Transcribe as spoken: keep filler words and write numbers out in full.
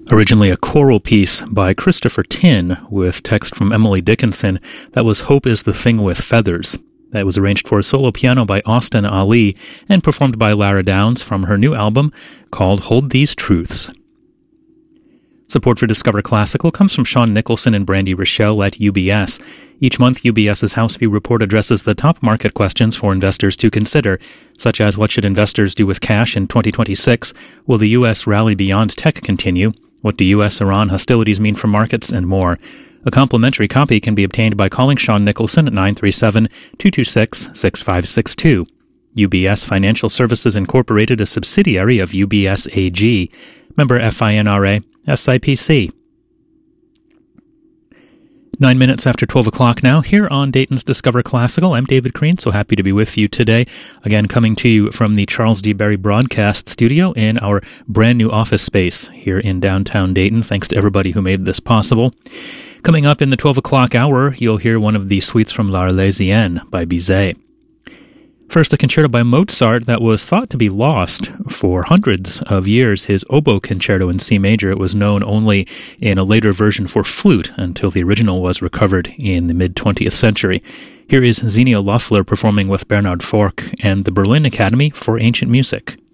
Originally a choral piece by Christopher Tin with text from Emily Dickinson, that was Hope is the Thing with Feathers. That was arranged for solo piano by Austin Ali and performed by Lara Downs from her new album called Hold These Truths. Support for Discover Classical comes from Sean Nicholson and Brandy Rochelle at U B S. Each month, UBS's House View Report addresses the top market questions for investors to consider, such as what should investors do with cash in twenty twenty-six, will the U S rally beyond tech continue, what do U S Iran hostilities mean for markets, and more. A complimentary copy can be obtained by calling Sean Nicholson at nine three seven, two two six, six five six two. U B S Financial Services Incorporated, a subsidiary of U B S A G. Member FINRA, S I P C. Nine minutes after twelve o'clock now, here on Dayton's Discover Classical. I'm David Crean, so happy to be with you today. Again, coming to you from the Charles D. Berry Broadcast Studio in our brand new office space here in downtown Dayton. Thanks to everybody who made this possible. Coming up in the twelve o'clock hour, you'll hear one of the suites from L'Arlésienne by Bizet. First, a concerto by Mozart that was thought to be lost for hundreds of years, his Oboe Concerto in C major. It was known only in a later version for flute until the original was recovered in the mid-twentieth century. Here is Xenia Loeffler performing with Bernard Forck and the Berlin Academy for Ancient Music.